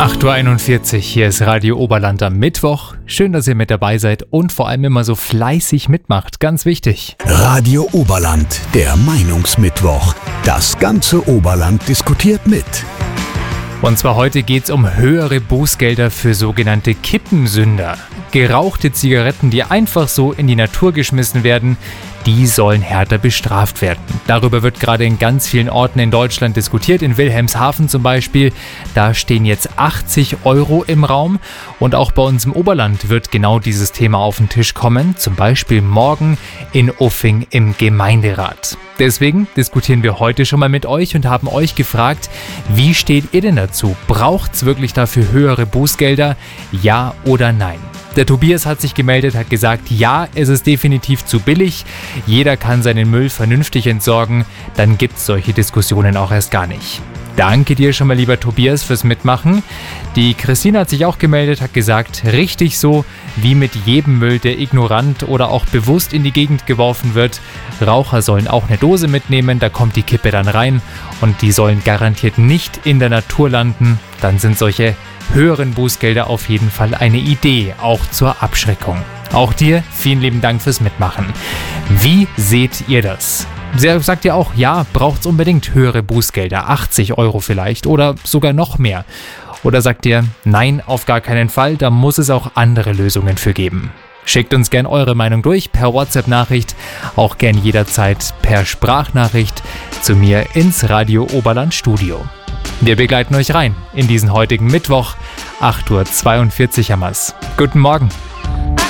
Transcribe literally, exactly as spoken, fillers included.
acht Uhr einundvierzig, hier ist Radio Oberland am Mittwoch. Schön, dass ihr mit dabei seid und vor allem immer so fleißig mitmacht. Ganz wichtig. Radio Oberland, der Meinungsmittwoch. Das ganze Oberland diskutiert mit. Und zwar heute geht's um höhere Bußgelder für sogenannte Kippensünder. Gerauchte Zigaretten, die einfach so in die Natur geschmissen werden, die sollen härter bestraft werden. Darüber wird gerade in ganz vielen Orten in Deutschland diskutiert. In Wilhelmshaven zum Beispiel, da stehen jetzt achtzig Euro im Raum. Und auch bei uns im Oberland wird genau dieses Thema auf den Tisch kommen. Zum Beispiel morgen in Uffing im Gemeinderat. Deswegen diskutieren wir heute schon mal mit euch und haben euch gefragt, wie steht ihr denn dazu? Braucht's wirklich dafür höhere Bußgelder? Ja oder nein? Der Tobias hat sich gemeldet, hat gesagt, ja, es ist definitiv zu billig. Jeder kann seinen Müll vernünftig entsorgen. Dann gibt es solche Diskussionen auch erst gar nicht. Danke dir schon mal, lieber Tobias, fürs Mitmachen. Die Christine hat sich auch gemeldet, hat gesagt, richtig so wie mit jedem Müll, der ignorant oder auch bewusst in die Gegend geworfen wird. Raucher sollen auch eine Dose mitnehmen, da kommt die Kippe dann rein und die sollen garantiert nicht in der Natur landen. Dann sind solche höheren Bußgelder auf jeden Fall eine Idee, auch zur Abschreckung. Auch dir vielen lieben Dank fürs Mitmachen. Wie seht ihr das? Sagt ihr auch, ja, braucht's unbedingt höhere Bußgelder, achtzig Euro vielleicht oder sogar noch mehr? Oder sagt ihr, nein, auf gar keinen Fall, da muss es auch andere Lösungen für geben? Schickt uns gern eure Meinung durch per WhatsApp-Nachricht, auch gern jederzeit per Sprachnachricht zu mir ins Radio Oberland Studio. Wir begleiten euch rein in diesen heutigen Mittwoch, acht Uhr zweiundvierzig haben wir's. Guten Morgen.